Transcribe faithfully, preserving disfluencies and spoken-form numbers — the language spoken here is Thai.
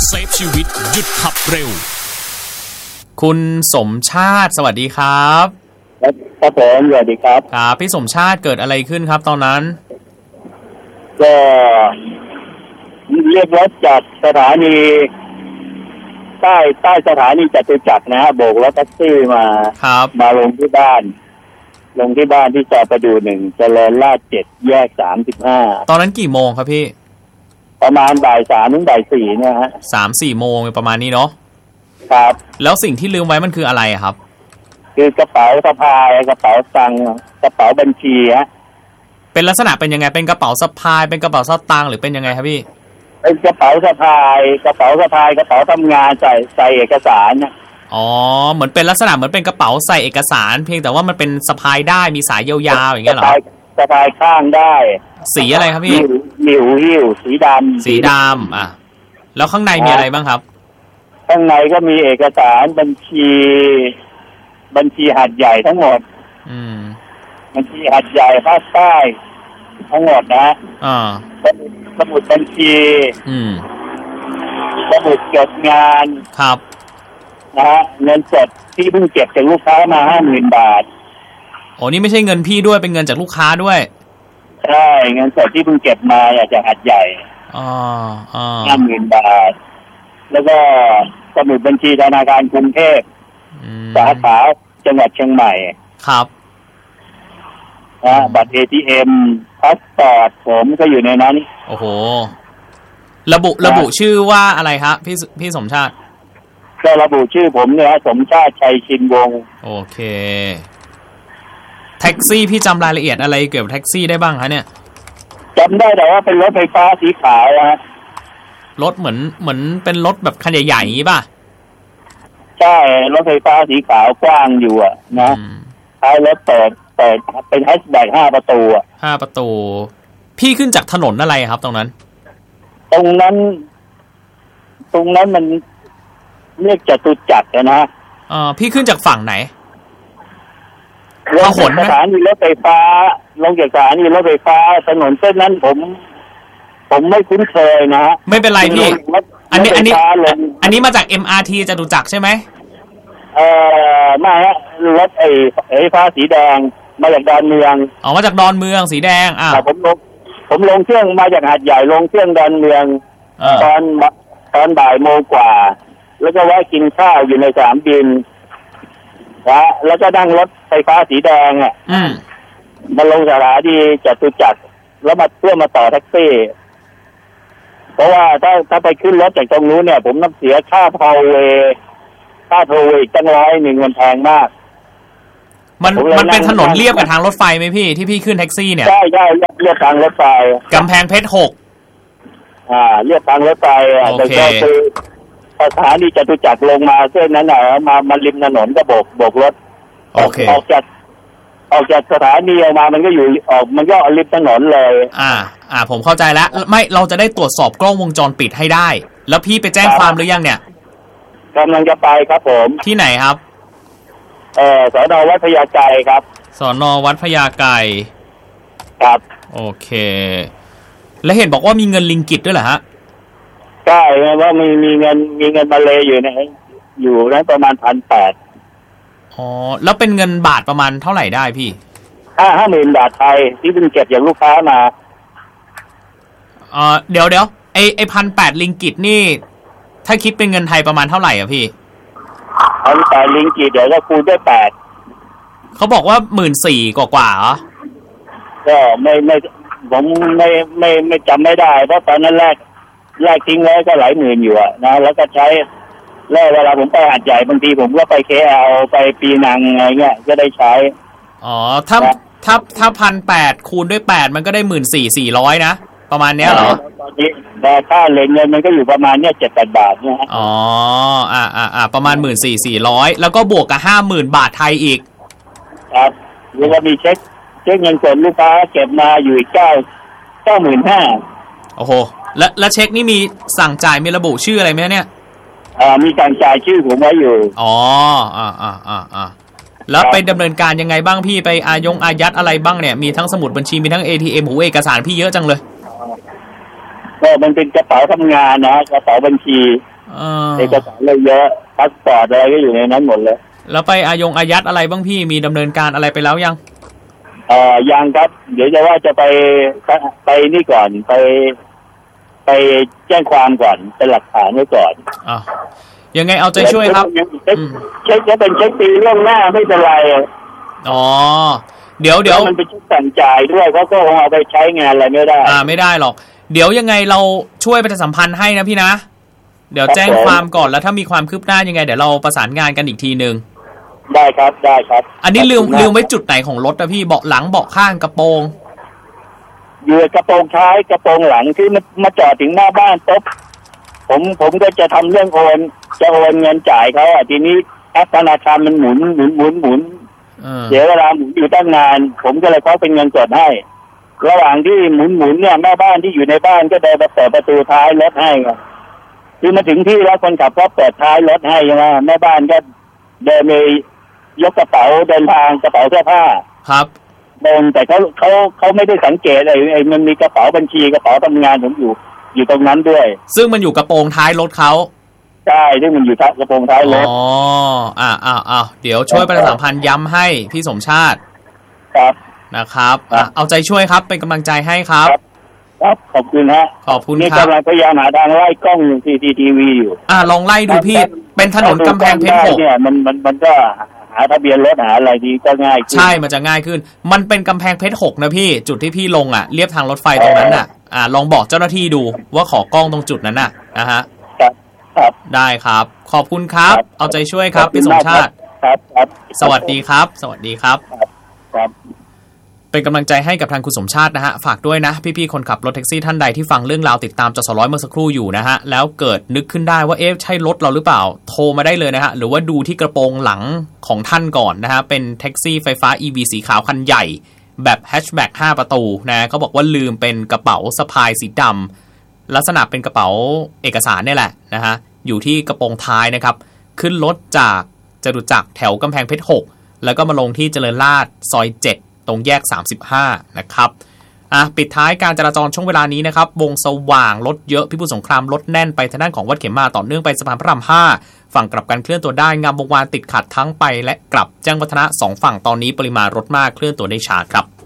เซฟชีวิตหยุดขับเร็วคุณสมชาติสวัสดีครับครับผมสวัสดีครับครับพี่สมชาติเกิดอะไรขึ้นครับตอนนั้นก็เรียกรถจากสถานีใต้ใต้สถานีจตุจักรนะฮะโบกรถแท็กซี่มาครับมาลงที่บ้านลงที่บ้านที่ซอยประดูหนึ่งเจริญราษฎร์เจ็ดแยกสามสิบห้าตอนนั้นกี่โมงครับพี่ประมาณบ่ายสามถึงบ่ายสี่เนี่ยฮะสามสี่โมงประมาณนี้เนาะครับแล้วสิ่งที่ลืมไว้มันคืออะไรครับคือกระเป๋าสะพายกระเป๋าตังค์กระเป๋าบัญชีฮะเป็นลักษณะเป็นยังไงเป็นกระเป๋าสะพายเป็นกระเป๋าสตางค์หรือเป็นยังไงครับพี่เป็นกระเป๋าสะพายกระเป๋าสะพายกระเป๋าทำงานใส่ใส่เอกสารนะอ๋อเหมือนเป็นลักษณะเหมือนเป็นกระเป๋าใส่เอกสารเพียงแต่ว่ามันเป็นสะพายได้มีสายยาวๆอย่างเงี้ยเหรอสะพายข้างได้สีอะไรครับพี่หิวหิวสีดำสีดำอ่ะแล้วข้างในมีอะไรบ้างครับข้างในก็มีเอกสารบัญชีบัญชีหัดใหญ่ทั้งหมดอืมบัญชีหัดใหญ่ภาคใต้ทั้งหมดนะอ่าสมุดบัญชีอืมสมุดจดงานครับนะฮะเงินสดที่เพิ่งเก็บจากลูกค้ามาห้าหมื่นบาทโอ้นี่ไม่ใช่เงินพี่ด้วยเป็นเงินจากลูกค้าด้วยใช่เงินสดที่เพิ่งเก็บมาจากหัดใหญ่อ๋ออ๋อห้าหมื่นบาทแล้วก็สมุดบัญชีธนาคารกรุงเทพสาขาจังหวัดเชียงใหม่ครับนะบัตร เอ ที เอ็ม พาสปอร์ตผมก็อยู่ในนั้นโอ้โหระบุระบุชื่อว่าอะไรครับพี่พี่สมชาติก็ระบุชื่อผมเนี่ยสมชาติชัยชินวงศ์โอเคแท็กซี่พี่จำรายละเอียดอะไรเกี่ยวกับแท็กซี่ได้บ้างคะเนี่ยจำได้แต่ว่าเป็นรถไฟฟ้าสีขาวนะรถเหมือนเหมือนเป็นรถแบบคันใหญ่ๆอย่างนี้ป่ะใช่รถไฟฟ้าสีขาวกว้างอยู่อ่ะนะท้ายรถเปิดเปิดเป็นแฮชแบ็กห้าประตูอ่ะห้าประตูพี่ขึ้นจากถนนอะไรครับตรงนั้นตรงนั้นตรงนั้นมันเรียกจตุจักรนะเออพี่ขึ้นจากฝั่งไหนลงจากสถานีรถไฟฟ้าลงจากสถานีรถไฟฟ้าถนนเส้นนั้นผมผมไม่คุ้นเคยนะไม่เป็นไรพี่อันนี้อันนี้อันนี้มาจาก เอ็ม อาร์ ที จตุจักรใช่ไหมเอ่อไม่ฮะรถไอ้ไอ้ฟ้าสีแดงมาจากดอนเมืองอ๋อมาจากดอนเมืองสีแดงอ่ะผมลงผมลงเครื่องมาจากหาดใหญ่ลงเครื่องดอนเมืองตอนตอนบ่ายโมงกว่าแล้วก็แวะกินข้าวอยู่ในสนามบินนะแล้วก็นั่งรถไฟฟ้าสีแดงอ่ะมาลงสถานีจตุจักรแล้วมาเพื่อมาต่อแท็กซี่เพราะว่าถ้าถ้าไปขึ้นรถจากตรงนู้นเนี่ยผมต้องเสียค่าพาวเวย์ค่าโทรเวย์อีกตั้งร้อยหนึ่งมันแพงมากมันมันเป็นถนนเลียบกับทางรถไฟไหมพี่ที่พี่ขึ้นแท็กซี่เนี่ยใช่ใช่เลียบทางรถไฟกำแพงเพชรหกอ่าเลียบทางรถไฟแต่ก็คือสถานีจตุจักรลงมาเส้นนั้นน่ะมามาริมถนนก็โบกโบกรถโอเคออกจากออกจากสถานีออกมามันก็อยู่ออกมันก็ริมถนนเลยอ่าอ่าผมเข้าใจแล้วไม่เราจะได้ตรวจสอบกล้องวงจรปิดให้ได้แล้วพี่ไปแจ้งความหรือยังเนี่ยกำลังจะไปครับผมที่ไหนครับเอ่อสน.วัดพญาไกครับสน.วัดพญาไกครับโอเคแล้วเห็นบอกว่ามีเงินลิงกิตด้วยเหรอฮะใช่ว่ามีมีเงินมีเงินมาเลอยู่ในอยู่นั้นประมาณพันแปดอ๋อแล้วเป็นเงินบาทประมาณเท่าไหร่ได้พี่ห้าห้าหมื่นบาทไทยที่เพิ่งเก็บจากลูกค้ามาเอ่อเดี๋ยวเดี๋ยวไอไอพันแปดลิงกิตนี่ถ้าคิดเป็นเงินไทยประมาณเท่าไหร่อ่ะพี่พันแปดลิงกิตเดี๋ยวก็คูณด้วยแปดเขาบอกว่าหมื่นสี่กว่ากว่าเหรอก็ไม่ไม่ผมไม่ไม่ไม่จำไม่ได้เพราะตอนนั้นแรกแรกทิ้งไว้ก็หลายหมื่นอยู่อะนะแล้วก็ใช้แล้วเวลาผมไปหาดใหญ่บางทีผมก็ไป เค แอล ไปปีนังอะไรเงี้ยก็ได้ใช้อ๋อถ้าถ้าถ้าพันแปดคูณด้วยแปดมันก็ได้หมื่นสี่สี่ร้อยนะประมาณเนี้ยเหรอแต่ค่าเหรียญเงินมันก็อยู่ประมาณเนี้ยเจ็ดแปดบาทเนี่ยอ๋ออ่าอ่าอ่าประมาณหมื่นสี่สี่ร้อยแล้วก็บวกกับห้าหมื่นบาทไทยอีกครับแล้วก็มีเช็คเช็คเงินสดลูกค้าเก็บมาอยู่อีกเก้าเก้าหมื่นห้าโอ้โหแล้วแล้วเช็คนี่มีสั่งจ่ายมีระบุชื่ออะไรไหมเนี่ยอ่ามีสั่งจ่ายชื่อผมไว้อยู่อ๋ออ่าอ่าอ่าอ่าแล้วไปดำเนินการยังไงบ้างพี่ไปอายงอายัดอะไรบ้างเนี่ยมีทั้งสมุดบัญชีมีทั้ง เอ ที เอ็ม หูเอกสารพี่เยอะจังเลยก็มันเป็นกระเป๋าทำงานนะกระเป๋าบัญชีเอกสารเลยเยอะพาสปอร์ตอะไรก็อยู่ในนั้นหมดเลยแล้วไปอายงอายัดอะไรบ้างพี่มีดำเนินการอะไรไปแล้วยังเอ่อยังครับเดี๋ยวจะว่าจะไปไปนี่ก่อนไปไปแจ้งความก่อนเป็นหลักฐานไว้ก่อนอ่ะยังไงเอาใจช่วยครับเช็คจะเป็นเช็คปีล่วงหน้าไม่เป็นไรอ๋อเดี๋ยวเดี๋ยวมันเป็นเช็คสั่งจ่ายด้วยเขาก็คงเอาไปใช้งานอะไรไม่ได้อ่าไม่ได้หรอกเดี๋ยวยังไงเราช่วยประชาสัมพันธ์ให้นะพี่นะเดี๋ยวแจ้งความก่อนแล้วถ้ามีความคืบหน้ายังไงเดี๋ยวเราประสานงานกันอีกทีนึงได้ครับได้ครับอันนี้ลืมลืมไว้จุดไหนของรถนะพี่เบาะหลังเบาะข้างกระโปรงอยู่กระโปรงท้ายกระโปรงหลังที่มามาจอดถึงหน้าบ้านปุ๊บผมผมก็จะทำเรื่องโอนจะโอนเงินจ่ายเขาอ่ะทีนี้แอปธนาคารมันหมุนหมุนหมุนหมุนเดี๋ยวเวลาหมุนอยู่ตั้งนานผมก็เลยเขาเป็นเงินสดให้ระหว่างที่หมุนหมุนเนี่ยแม่บ้านที่อยู่ในบ้านก็เดินมาเปิดประตูท้ายรถให้ไงคือมาถึงที่แล้วคนขับก็เปิดท้ายรถให้ใช่ไหมแม่บ้านก็เดินไปยกกระเป๋าเดินทางกระเป๋าเสื้อผ้าครับเดินแต่เขาเขาเขาไม่ได้สังเกตไอ้ไอ้มันมีกระเป๋าบัญชีกระเป๋าทำงานผมอยู่อยู่ตรงนั้นด้วยซึ่งมันอยู่กระโปรงท้ายรถเขาใช่ซึ่งมันอยู่กระโปรงท้ายรถอ๋ออ่าอ่าอ่าเดี๋ยวช่วยประชาสัมพันธ์ย้ำให้พี่สมชาติครับนะครับอ่ะเอาใจช่วยครับเป็นกำลังใจให้ครับครับขอบคุณฮะขอบคุณครับนี่กำลังพยายามหาทางไล่กล้องซี ซี ที วี อยู่อ่าลองไล่ดูพี่เป็นถนนกำแพงเพชรหกเนี่ยมันมันมันก็หาทะเบียนรถหาอะไรดีก็ง่ายใช่มันจะง่ายขึ้นมันเป็นกำแพงเพชรหกนะพี่จุดที่พี่ลงอ่ะเรียบทางรถไฟตรงนั้นอ่ะอ่าลองบอกเจ้าหน้าที่ดูว่าขอกล้องตรงจุดนั้นน่ะนะฮะครับครับได้ครับขอบคุณครับเอาใจช่วยครับพี่สมชาติครับครับสวัสดีครับสวัสดีครับครับเป็นกำลังใจให้กับทางคุณสมชาตินะฮะฝากด้วยนะพี่ๆคนขับรถแท็กซี่ท่านใดที่ฟังเรื่องราวติดตามจสร้อยเมื่อสักครู่อยู่นะฮะแล้วเกิดนึกขึ้นได้ว่าเอ๊ะใช่รถเราหรือเปล่าโทรมาได้เลยนะฮะหรือว่าดูที่กระโปรงหลังของท่านก่อนนะฮะเป็นแท็กซี่ไฟฟ้า อี วี สีขาวคันใหญ่แบบแฮชแบ็กห้าประตูนะเขาบอกว่าลืมเป็นกระเป๋าสะพายสีดำลักษณะเป็นกระเป๋าเอกสารเนี่ยแหละนะฮะอยู่ที่กระโปรงท้ายนะครับขึ้นรถจากจตุจักรแถวกำแพงเพชรหกแล้วก็มาลงที่เจริญราษฎร์ซอยเจ็ดตรงแยกสามสิบห้านะครับอ่ะปิดท้ายการจราจรช่วงเวลานี้นะครับวงสว่างรถเยอะพิบูลสงครามรถแน่นไปทางด้านของวัดเข็มมาต่อเนื่องไปสะพานพระรามห้าฝั่งกลับกันเคลื่อนตัวได้งามวงวานติดขัดทั้งไปและกลับแจ้งวัฒนะสองฝั่งตอนนี้ปริมาณรถมากเคลื่อนตัวได้ช้าครับ